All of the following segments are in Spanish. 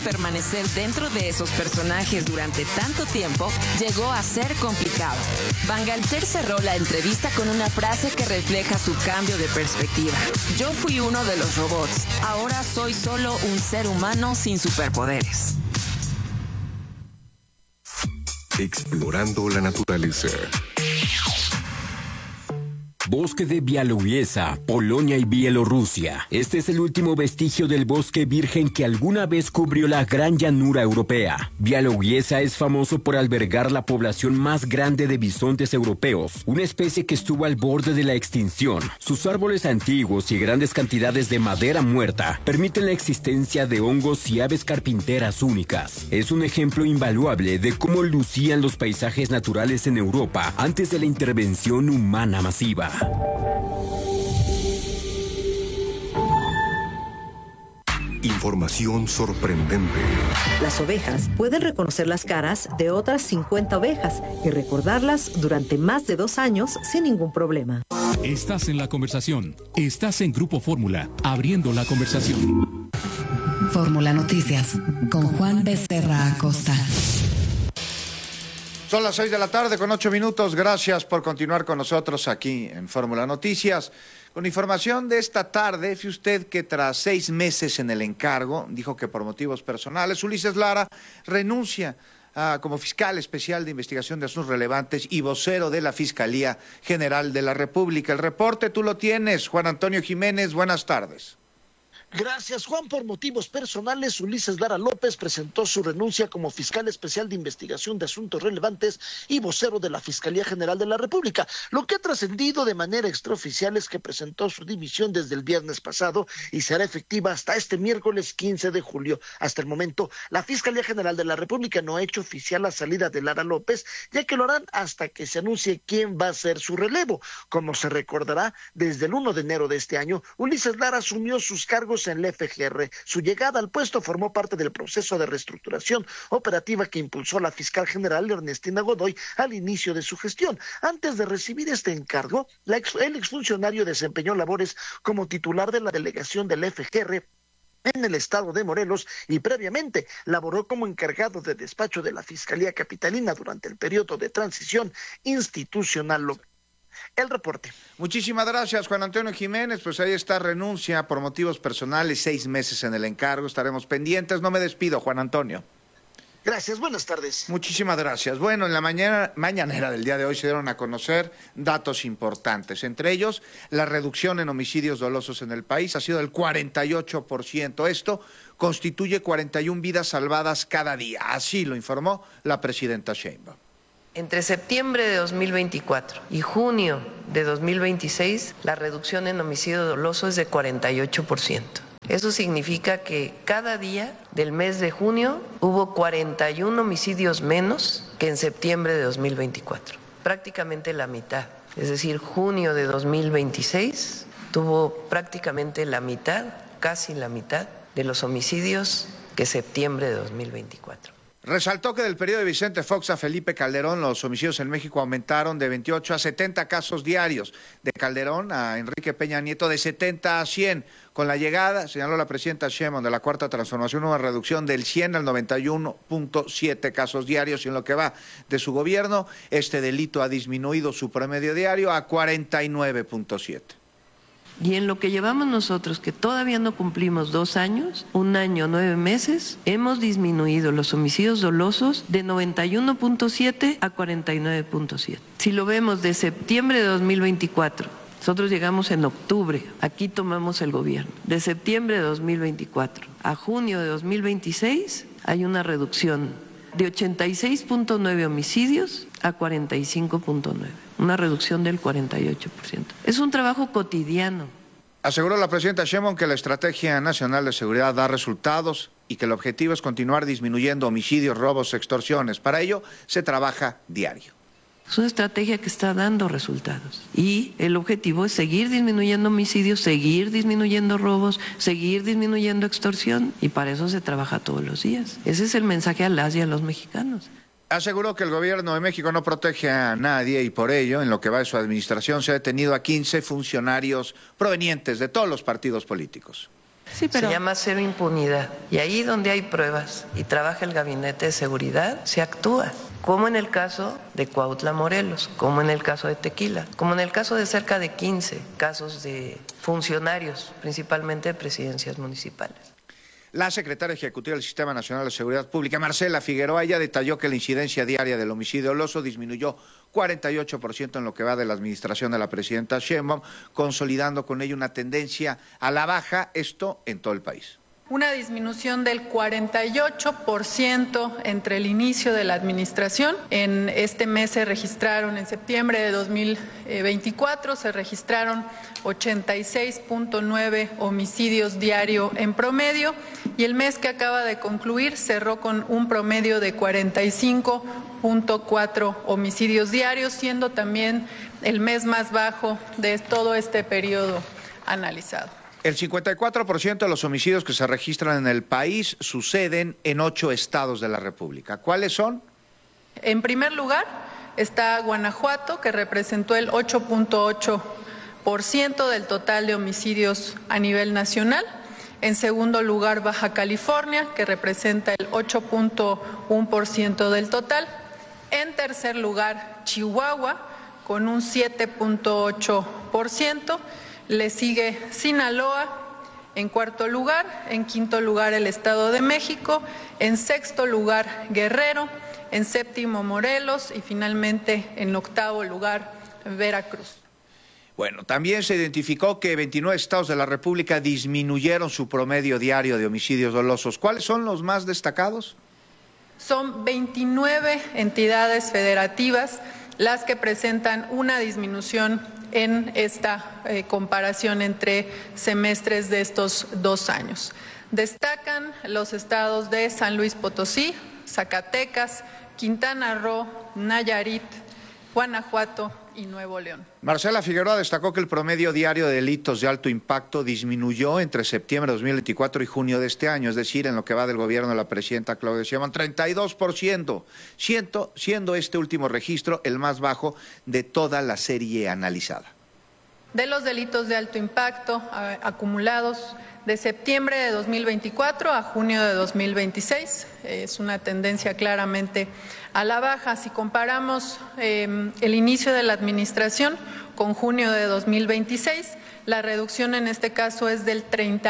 Permanecer dentro de esos personajes durante tanto tiempo llegó a ser complicado. Bangalter cerró la entrevista con una frase que refleja su cambio de perspectiva. Yo fui uno de los robots. Ahora soy solo un ser humano sin superpoderes. Explorando la naturaleza. Bosque de Białowieża, Polonia y Bielorrusia. Este es el último vestigio del bosque virgen que alguna vez cubrió la gran llanura europea. Białowieża es famoso por albergar la población más grande de bisontes europeos, una especie que estuvo al borde de la extinción. Sus árboles antiguos y grandes cantidades de madera muerta permiten la existencia de hongos y aves carpinteras únicas. Es un ejemplo invaluable de cómo lucían los paisajes naturales en Europa antes de la intervención humana masiva. Información sorprendente. Las ovejas pueden reconocer las caras de otras 50 ovejas y recordarlas durante más de 2 años sin ningún problema. Estás en la conversación. Estás en Grupo Fórmula, abriendo la conversación. Fórmula Noticias, con Juan Becerra Acosta. Son las 6 de la tarde con 8 minutos. Gracias por continuar con nosotros aquí en Fórmula Noticias. Con información de esta tarde, fíjese usted que tras 6 meses en el encargo, dijo que por motivos personales, Ulises Lara renuncia como fiscal especial de investigación de asuntos relevantes y vocero de la Fiscalía General de la República. El reporte tú lo tienes, Juan Antonio Jiménez. Buenas tardes. Gracias, Juan. Por motivos personales, Ulises Lara López presentó su renuncia como fiscal especial de investigación de asuntos relevantes y vocero de la Fiscalía General de la República. Lo que ha trascendido de manera extraoficial es que presentó su dimisión desde el viernes pasado y será efectiva hasta este miércoles 15 de julio. Hasta el momento, la Fiscalía General de la República no ha hecho oficial la salida de Lara López, ya que lo harán hasta que se anuncie quién va a ser su relevo. Como se recordará, desde el 1 de enero de este año, Ulises Lara asumió sus cargos en la FGR. Su llegada al puesto formó parte del proceso de reestructuración operativa que impulsó la fiscal general Ernestina Godoy al inicio de su gestión. Antes de recibir este encargo, el exfuncionario desempeñó labores como titular de la delegación del FGR en el estado de Morelos y previamente laboró como encargado de despacho de la Fiscalía Capitalina durante el periodo de transición institucional local. El reporte. Muchísimas gracias, Juan Antonio Jiménez. Pues ahí está, renuncia por motivos personales, 6 meses en el encargo. Estaremos pendientes. No me despido, Juan Antonio. Gracias, buenas tardes. Muchísimas gracias. Bueno, en la mañanera del día de hoy se dieron a conocer datos importantes. Entre ellos, la reducción en homicidios dolosos en el país ha sido del 48%. Esto constituye 41 vidas salvadas cada día. Así lo informó la presidenta Sheinbaum. Entre septiembre de 2024 y junio de 2026, la reducción en homicidio doloso es de 48%. Eso significa que cada día del mes de junio hubo 41 homicidios menos que en septiembre de 2024. Prácticamente la mitad. Es decir, junio de 2026 tuvo prácticamente la mitad, casi la mitad, de los homicidios que septiembre de 2024. Resaltó que del periodo de Vicente Fox a Felipe Calderón los homicidios en México aumentaron de 28 a 70 casos diarios. De Calderón a Enrique Peña Nieto de 70 a 100. Con la llegada, señaló la presidenta Sheinbaum, de la Cuarta Transformación, una reducción del 100 al 91.7 casos diarios. Y en lo que va de su gobierno, este delito ha disminuido su promedio diario a 49.7. Y en lo que llevamos nosotros, que todavía no cumplimos 2 años, 1 año, 9 meses, hemos disminuido los homicidios dolosos de 91.7 a 49.7. Si lo vemos de septiembre de 2024, nosotros llegamos en octubre, aquí tomamos el gobierno. De septiembre de 2024 a junio de 2026 hay una reducción de 86.9 homicidios a 45.9, una reducción del 48%. Es un trabajo cotidiano. Aseguró la presidenta Sheinbaum que la Estrategia Nacional de Seguridad da resultados y que el objetivo es continuar disminuyendo homicidios, robos, extorsiones. Para ello se trabaja diario. Es una estrategia que está dando resultados y el objetivo es seguir disminuyendo homicidios, seguir disminuyendo robos, seguir disminuyendo extorsión, y para eso se trabaja todos los días. Ese es el mensaje a las y a los mexicanos. Aseguró que el gobierno de México no protege a nadie y por ello, en lo que va de su administración, se ha detenido a 15 funcionarios provenientes de todos los partidos políticos. Sí, pero se llama cero impunidad. Y ahí donde hay pruebas y trabaja el Gabinete de Seguridad, se actúa. Como en el caso de Cuautla, Morelos, como en el caso de Tequila, como en el caso de cerca de 15 casos de funcionarios, principalmente de presidencias municipales. La secretaria ejecutiva del Sistema Nacional de Seguridad Pública, Marcela Figueroa, ella detalló que la incidencia diaria del homicidio doloso disminuyó 48% en lo que va de la administración de la presidenta Sheinbaum, consolidando con ello una tendencia a la baja, esto en todo el país. Una disminución del 48% entre el inicio de la administración. En este mes se registraron, en septiembre de 2024, se registraron 86.9 homicidios diario en promedio y el mes que acaba de concluir cerró con un promedio de 45.4 homicidios diarios, siendo también el mes más bajo de todo este periodo analizado. El 54% de los homicidios que se registran en el país suceden en 8 estados de la República. ¿Cuáles son? En primer lugar está Guanajuato, que representó el 8.8% del total de homicidios a nivel nacional. En segundo lugar, Baja California, que representa el 8.1% del total. En tercer lugar, Chihuahua, con un 7.8%. Le sigue Sinaloa en cuarto lugar, en quinto lugar el Estado de México, en sexto lugar Guerrero, en séptimo Morelos y finalmente en octavo lugar Veracruz. Bueno, también se identificó que 29 estados de la República disminuyeron su promedio diario de homicidios dolosos. ¿Cuáles son los más destacados? Son 29 entidades federativas las que presentan una disminución en esta comparación entre semestres de estos 2 años. Destacan los estados de San Luis Potosí, Zacatecas, Quintana Roo, Nayarit, Guanajuato y Nuevo León. Marcela Figueroa destacó que el promedio diario de delitos de alto impacto disminuyó entre septiembre de 2024 y junio de este año, es decir, en lo que va del gobierno de la presidenta Claudia Sheinbaum, 32%, siendo este último registro el más bajo de toda la serie analizada. De los delitos de alto impacto acumulados de septiembre de 2024 a junio de 2026, es una tendencia claramente a la baja. Si comparamos el inicio de la administración con junio de 2026, la reducción en este caso es del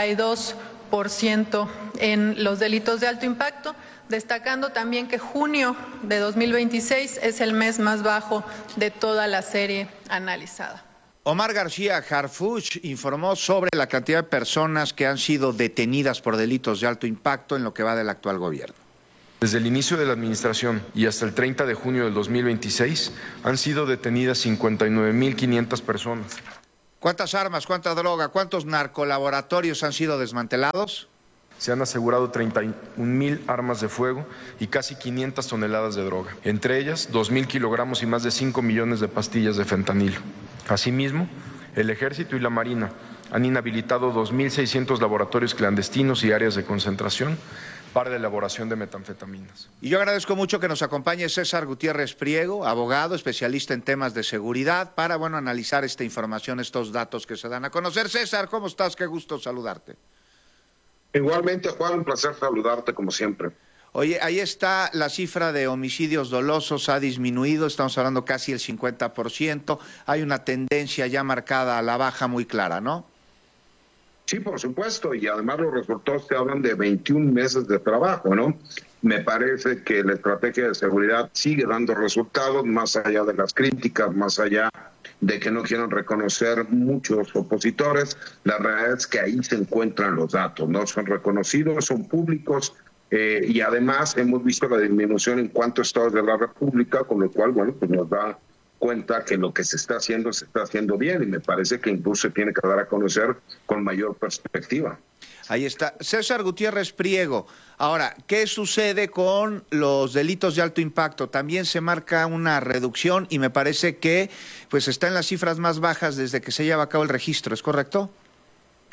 32% en los delitos de alto impacto, destacando también que junio de 2026 es el mes más bajo de toda la serie analizada. Omar García Harfuch informó sobre la cantidad de personas que han sido detenidas por delitos de alto impacto en lo que va del actual gobierno. Desde el inicio de la administración y hasta el 30 de junio del 2026 han sido detenidas 59.500 personas. ¿Cuántas armas, cuánta droga, cuántos narcolaboratorios han sido desmantelados? Se han asegurado 31.000 armas de fuego y casi 500 toneladas de droga, entre ellas 2.000 kilogramos y más de 5 millones de pastillas de fentanilo. Asimismo, el Ejército y la Marina han inhabilitado 2.600 laboratorios clandestinos y áreas de concentración para la elaboración de metanfetaminas. Y yo agradezco mucho que nos acompañe César Gutiérrez Priego, abogado, especialista en temas de seguridad, para analizar esta información, estos datos que se dan a conocer. César, ¿cómo estás? Qué gusto saludarte. Igualmente, Juan, un placer saludarte como siempre. Oye, ahí está la cifra de homicidios dolosos, ha disminuido, estamos hablando casi el 50%, hay una tendencia ya marcada a la baja muy clara, ¿no? Sí, por supuesto, y además los resultados te hablan de 21 meses de trabajo, ¿no? Me parece que la estrategia de seguridad sigue dando resultados, más allá de las críticas, más allá de que no quieren reconocer muchos opositores. La realidad es que ahí se encuentran los datos, ¿no? Son reconocidos, son públicos, y además hemos visto la disminución en cuantos estados de la República, con lo cual, bueno, pues nos da cuenta que lo que se está haciendo bien, y me parece que incluso se tiene que dar a conocer con mayor perspectiva. Ahí está. César Gutiérrez Priego. Ahora, ¿qué sucede con los delitos de alto impacto? También se marca una reducción y me parece que pues está en las cifras más bajas desde que se lleva a cabo el registro, ¿es correcto?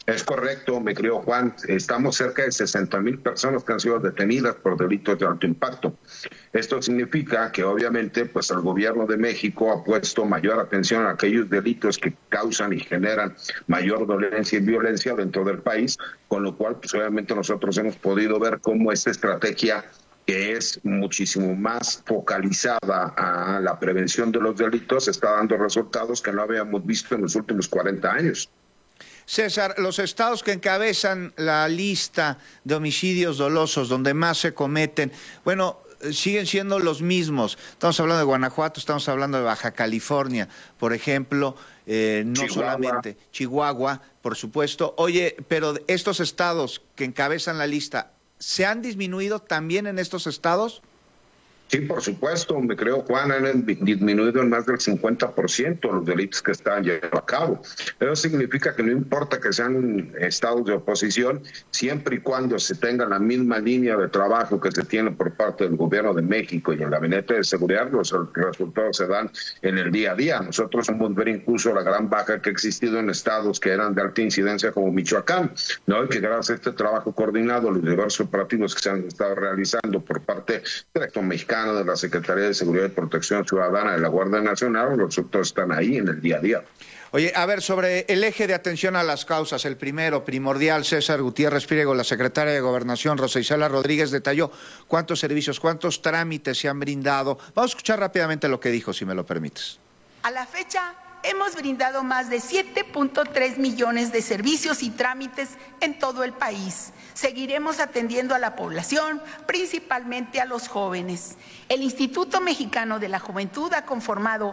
Es correcto, mi querido Juan. Estamos cerca de 60,000 personas que han sido detenidas por delitos de alto impacto. Esto significa que obviamente pues el gobierno de México ha puesto mayor atención a aquellos delitos que causan y generan mayor dolencia y violencia dentro del país, con lo cual pues obviamente nosotros hemos podido ver cómo esta estrategia, que es muchísimo más focalizada a la prevención de los delitos, está dando resultados que no habíamos visto en los últimos 40 años. César, los estados que encabezan la lista de homicidios dolosos, donde más se cometen, bueno, siguen siendo los mismos. Estamos hablando de Guanajuato, estamos hablando de Baja California, por ejemplo, no solamente Chihuahua, por supuesto. Oye, pero estos estados que encabezan la lista, ¿se han disminuido también en estos estados? Sí, por supuesto, me creo, Juan, han disminuido en más del 50% los delitos que están llevando a cabo. Eso significa que no importa que sean estados de oposición, siempre y cuando se tenga la misma línea de trabajo que se tiene por parte del gobierno de México y el Gabinete de Seguridad, los resultados se dan en el día a día. Nosotros podemos ver incluso la gran baja que ha existido en estados que eran de alta incidencia como Michoacán, ¿no? Y que gracias a este trabajo coordinado, los diversos operativos que se han estado realizando por parte del Ejército Mexicano, de la Secretaría de Seguridad y Protección Ciudadana de la Guardia Nacional, los resultados están ahí en el día a día. Oye, a ver, sobre el eje de atención a las causas, el primero, primordial, César Gutiérrez Priego, la secretaria de Gobernación, Rosa Isela Rodríguez, detalló cuántos servicios, cuántos trámites se han brindado. Vamos a escuchar rápidamente lo que dijo, si me lo permites. A la fecha, hemos brindado más de 7.3 millones de servicios y trámites en todo el país. Seguiremos atendiendo a la población, principalmente a los jóvenes. El Instituto Mexicano de la Juventud ha conformado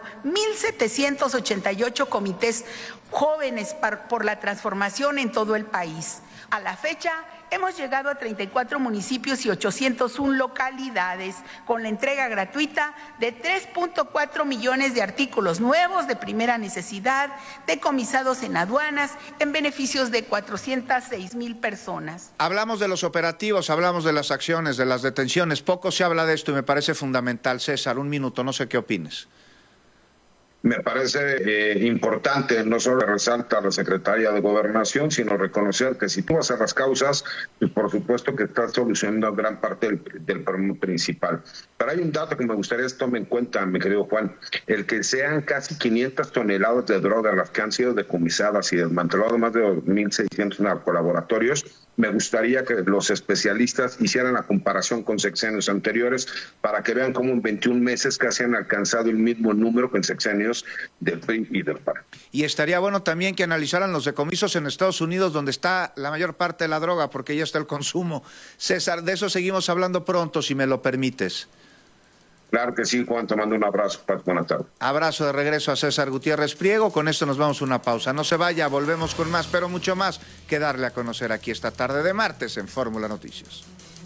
1,788 comités jóvenes por la transformación en todo el país. A la fecha, hemos llegado a 34 municipios y 801 localidades con la entrega gratuita de 3.4 millones de artículos nuevos de primera necesidad, decomisados en aduanas, en beneficios de 406,000 personas. Hablamos de los operativos, hablamos de las acciones, de las detenciones. Poco se habla de esto y me parece fundamental. César, un minuto, no sé qué opines. Me parece importante no solo resalta a la Secretaría de Gobernación, sino reconocer que si tú vas a las causas, pues por supuesto que estás solucionando gran parte del problema principal. Pero hay un dato que me gustaría que tome en cuenta, mi querido Juan, el que sean casi 500 toneladas de droga las que han sido decomisadas y desmanteladas más de 2.600 narcolaboratorios. Me gustaría que los especialistas hicieran la comparación con sexenios anteriores para que vean cómo en 21 meses casi han alcanzado el mismo número que en sexenios del PRI y del PAN. Y estaría bueno también que analizaran los decomisos en Estados Unidos, donde está la mayor parte de la droga, porque ya está el consumo. César, de eso seguimos hablando pronto, si me lo permites. Claro que sí, Juan, te mando un abrazo. Buenas tardes. Abrazo de regreso a César Gutiérrez Priego. Con esto nos vamos a una pausa. No se vaya, volvemos con más, pero mucho más que darle a conocer aquí esta tarde de martes en Fórmula Noticias.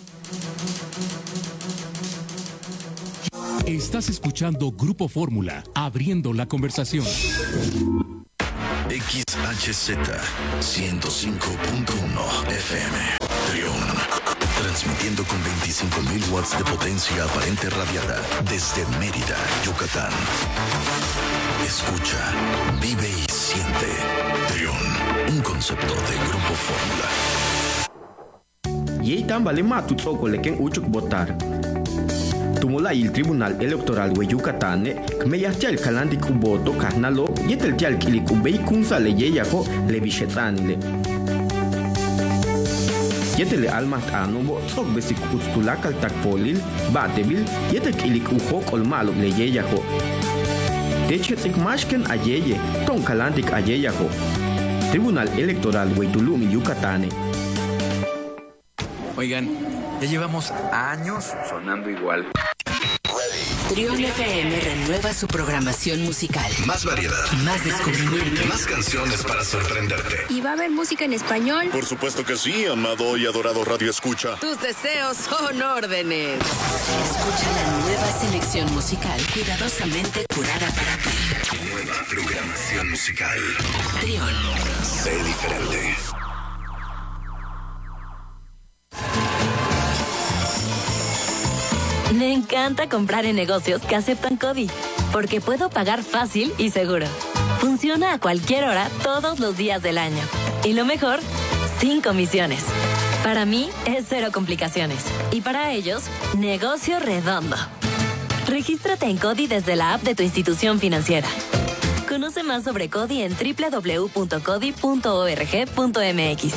Estás escuchando Grupo Fórmula, abriendo la conversación. XHZ 105.1 FM Trión. Transmitiendo con 25,000 watts de potencia aparente radiada desde Mérida, Yucatán. Escucha, vive y siente. Trión, un concepto de Grupo Fórmula. Yei tambale matu tsoko leken uchuk votar. Tumula il Tribunal Electoral de Yucatán, kmeyachal kalandik uboto karnalo, yetel tial kilik ubei kunsale yeyako levishetsanile. Yetel almat anobo tsok besik ustulakal takpolil, batebil, yetel kilik uhok olmalok le yeyako. Techetsik mashken ayeye, ton kalandik ayeyako. Tribunal Electoral de Tulum, Yucatán. Oigan, ya llevamos años sonando igual. Trión FM renueva su programación musical. Más variedad. Más descubrimiento. Más canciones para sorprenderte. ¿Y va a haber música en español? Por supuesto que sí, amado y adorado Radio Escucha. Tus deseos son órdenes. Escucha la nueva selección musical cuidadosamente curada para ti. Nueva programación musical. Trión. Sé diferente. Me encanta comprar en negocios que aceptan CODI, porque puedo pagar fácil y seguro. Funciona a cualquier hora, todos los días del año. Y lo mejor sin comisiones. Para mí es cero complicaciones. Y para ellos, negocio redondo. Regístrate en CODI desde la app de tu institución financiera. Conoce más sobre CODI en www.codi.org.mx.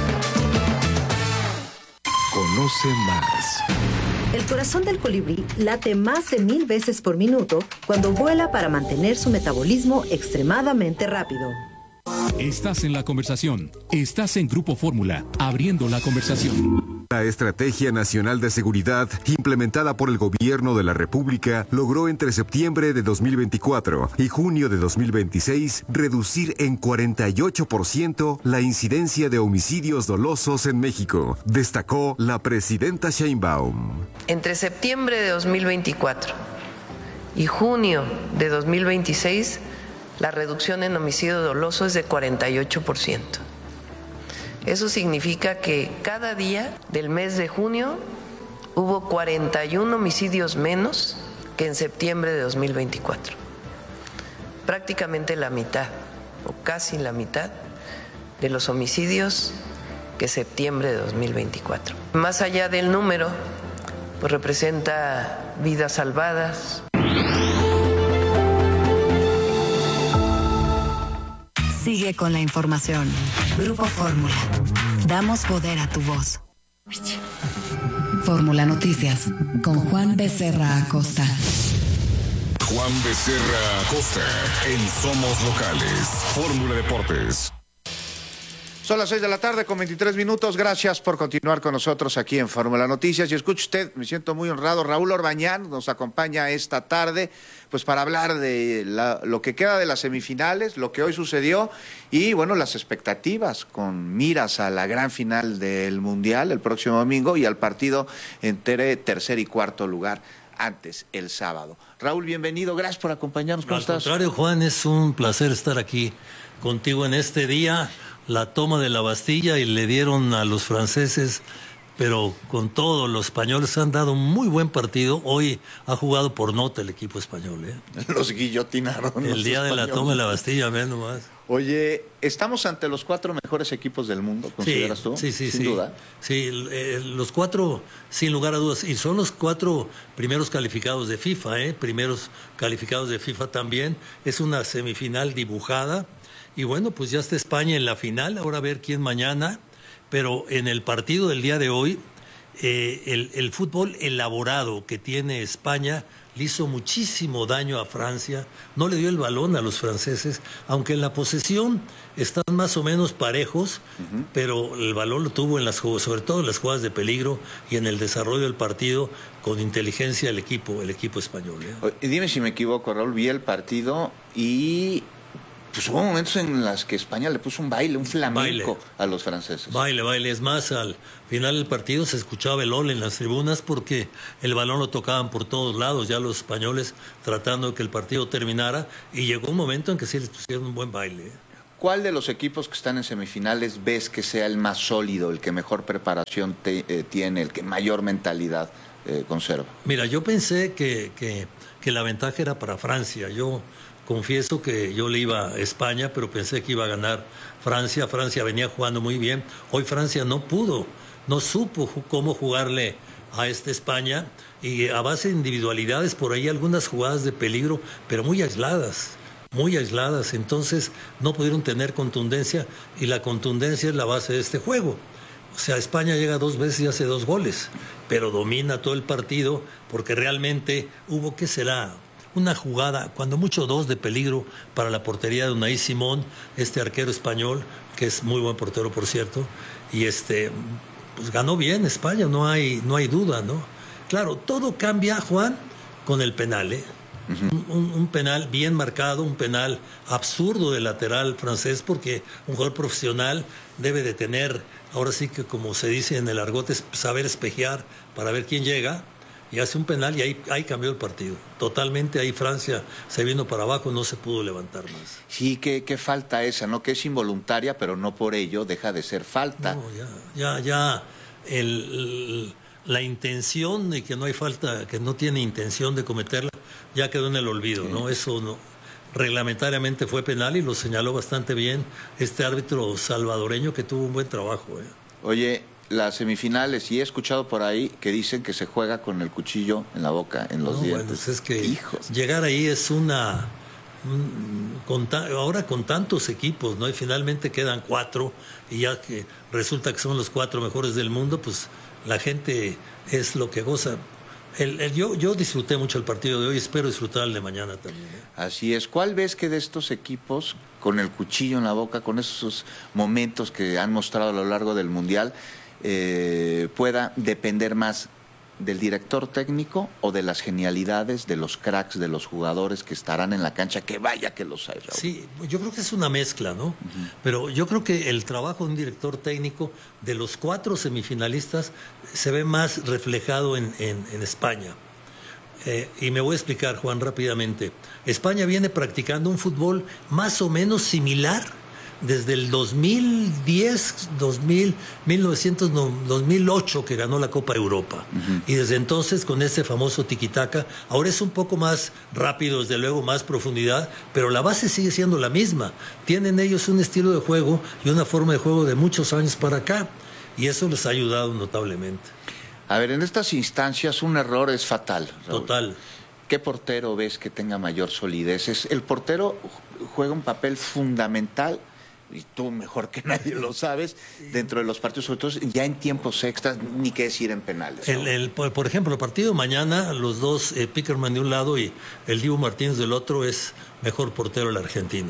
Conoce más. El corazón del colibrí late más de 1000 veces por minuto cuando vuela para mantener su metabolismo extremadamente rápido. Estás en la conversación. Estás en Grupo Fórmula, abriendo la conversación. La Estrategia Nacional de Seguridad, implementada por el Gobierno de la República, logró entre septiembre de 2024 y junio de 2026 reducir en 48% la incidencia de homicidios dolosos en México, destacó la presidenta Sheinbaum. Entre septiembre de 2024 y junio de 2026, la reducción en homicidio doloso es de 48%. Eso significa que cada día del mes de junio hubo 41 homicidios menos que en septiembre de 2024. Prácticamente la mitad, o casi la mitad, de los homicidios que septiembre de 2024. Más allá del número, pues representa vidas salvadas. Sigue con la información. Grupo Fórmula. Damos poder a tu voz. Fórmula Noticias con Juan Becerra Acosta. Juan Becerra Acosta en Somos Locales. Fórmula Deportes. Son las 6 de la tarde con 23 minutos. Gracias por continuar con nosotros aquí en Fórmula Noticias. Y escuche usted, me siento muy honrado. Raúl Orbañán nos acompaña esta tarde pues para hablar de lo que queda de las semifinales, lo que hoy sucedió y bueno, las expectativas con miras a la gran final del Mundial el próximo domingo y al partido entre tercer y cuarto lugar antes el sábado. Raúl, bienvenido. Gracias por acompañarnos. ¿Cómo estás? Al contrario, Juan, es un placer estar aquí contigo en este día. La toma de la Bastilla y le dieron a los franceses, pero con todo, los españoles han dado un muy buen partido. Hoy ha jugado por nota el equipo español. Los guillotinaron. El día de la toma de la Bastilla, ve nomás. Oye, ¿estamos ante los 4 mejores equipos del mundo, consideras tú? Sí, sin duda. Sí, los 4, sin lugar a dudas. Y son los 4 primeros calificados de FIFA, primeros calificados de FIFA también. Es una semifinal dibujada. Y bueno, pues ya está España en la final, ahora a ver quién mañana, pero en el partido del día de hoy, el fútbol elaborado que tiene España le hizo muchísimo daño a Francia, no le dio el balón a los franceses, aunque en la posesión están más o menos parejos, pero el balón lo tuvo en las jugadas, sobre todo en las jugadas de peligro y en el desarrollo del partido con inteligencia el equipo español. Dime si me equivoco, Raúl, vi el partido y pues hubo momentos en los que España le puso un baile, un flamenco a los franceses. Baile. Es más, al final del partido se escuchaba el ol en las tribunas porque el balón lo tocaban por todos lados, ya los españoles tratando de que el partido terminara, y llegó un momento en que sí les pusieron un buen baile. ¿Cuál de los equipos que están en semifinales ves que sea el más sólido, el que mejor preparación tiene, el que mayor mentalidad conserva? Mira, yo pensé que la ventaja era para Francia. Yo confieso que yo le iba a España, pero pensé que iba a ganar Francia. Francia venía jugando muy bien. Hoy Francia no supo cómo jugarle a España, y a base de individualidades, por ahí algunas jugadas de peligro, pero muy aisladas. Entonces no pudieron tener contundencia, y la contundencia es la base de este juego. O sea, España llega 2 veces y hace 2 goles, pero domina todo el partido porque realmente hubo, ¿qué será?, una jugada, cuando mucho 2 de peligro para la portería de Unai Simón, este arquero español, que es muy buen portero, por cierto, y pues ganó bien España, no hay duda, ¿no? Claro, todo cambia, Juan, con el penal, un penal bien marcado, un penal absurdo del lateral francés, porque un jugador profesional debe de tener, ahora sí que como se dice en el argot, es saber espejear para ver quién llega, y hace un penal, y ahí cambió el partido. Totalmente, ahí Francia se vino para abajo, no se pudo levantar más. Sí, qué falta esa, ¿no? Que es involuntaria, pero no por ello deja de ser falta. No, ya la intención de que no hay falta, que no tiene intención de cometerla, ya quedó en el olvido, ¿no? Eso reglamentariamente fue penal y lo señaló bastante bien este árbitro salvadoreño que tuvo un buen trabajo. Oye, las semifinales, y he escuchado por ahí que dicen que se juega con el cuchillo en la boca, en los dientes. Bueno, es que llegar ahí es ahora con tantos equipos, ¿no? Y finalmente quedan 4 y ya que resulta que son los 4 mejores del mundo, pues la gente es lo que goza. Yo disfruté mucho el partido de hoy, espero disfrutar el de mañana también. Así es. ¿Cuál ves que de estos equipos, con el cuchillo en la boca, con esos momentos que han mostrado a lo largo del Mundial, pueda depender más del director técnico o de las genialidades de los cracks, de los jugadores que estarán en la cancha, que vaya que los hay, Raúl? Sí, yo creo que es una mezcla, ¿no? Pero yo creo que el trabajo de un director técnico de los 4 semifinalistas se ve más reflejado en España. Y me voy a explicar, Juan, rápidamente. España viene practicando un fútbol más o menos similar desde el 2010, 2008 que ganó la Copa Europa. Y desde entonces con ese famoso tiquitaca, ahora es un poco más rápido, desde luego más profundidad, pero la base sigue siendo la misma. Tienen ellos un estilo de juego y una forma de juego de muchos años para acá, y eso les ha ayudado notablemente. A ver, en estas instancias un error es fatal, Raúl. Total. ¿Qué portero ves que tenga mayor solidez? El portero juega un papel fundamental, y tú mejor que nadie lo sabes, dentro de los partidos, sobre todo ya en tiempos extras, ni qué decir en penales. Por ejemplo, el partido de mañana, los dos, Pickerman de un lado y el Dibu Martínez del otro, es mejor portero el argentino.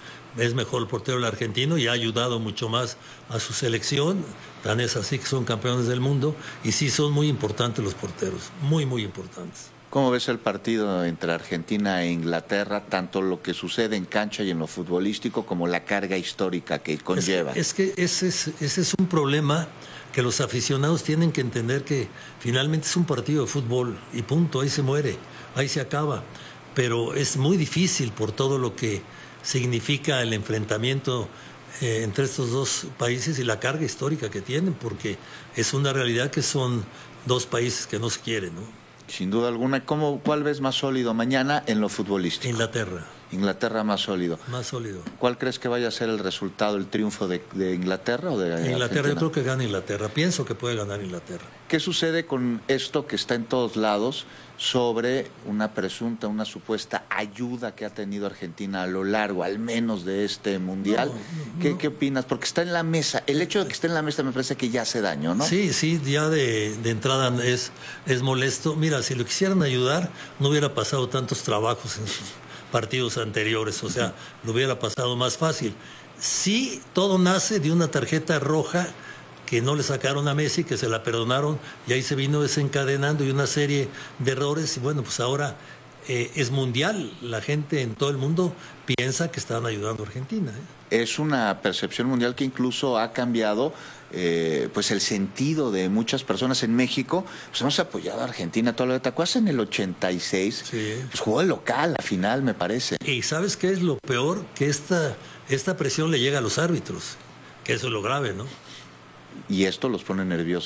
Es mejor portero el argentino y ha ayudado mucho más a su selección. Tan es así que son campeones del mundo y sí son muy importantes los porteros, muy, muy importantes. ¿Cómo ves el partido entre Argentina e Inglaterra, tanto lo que sucede en cancha y en lo futbolístico como la carga histórica que conlleva? Es que ese es un problema que los aficionados tienen que entender, que finalmente es un partido de fútbol y punto, ahí se muere, ahí se acaba. Pero es muy difícil por todo lo que significa el enfrentamiento entre estos dos países y la carga histórica que tienen, porque es una realidad que son dos países que no se quieren, ¿no? Sin duda alguna. ¿Cuál ves más sólido mañana en lo futbolístico? Inglaterra más sólido. Más sólido. ¿Cuál crees que vaya a ser el resultado, el triunfo de Inglaterra o de Inglaterra? Argentina? Yo creo que gana Inglaterra. Pienso que puede ganar Inglaterra. ¿Qué sucede con esto que está en todos lados sobre una supuesta ayuda que ha tenido Argentina a lo largo, al menos de este Mundial? ¿Qué opinas? Porque está en la mesa. El hecho de que esté en la mesa me parece que ya hace daño, ¿no? Sí, ya de entrada es molesto. Mira, si lo quisieran ayudar, no hubiera pasado tantos trabajos en sus partidos anteriores, o sea, lo hubiera pasado más fácil. Sí, todo nace de una tarjeta roja que no le sacaron a Messi, que se la perdonaron, y ahí se vino desencadenando y una serie de errores, y bueno, pues ahora es mundial, la gente en todo el mundo piensa que están ayudando a Argentina. Es una percepción mundial que incluso ha cambiado pues el sentido de muchas personas en México. Pues hemos apoyado a Argentina toda la vida. ¿Te acuerdas en el 86? Sí. Pues jugó el local, la final, me parece. Y ¿sabes qué es lo peor? Que esta presión le llega a los árbitros, que eso es lo grave, ¿no? Y esto los pone nerviosos.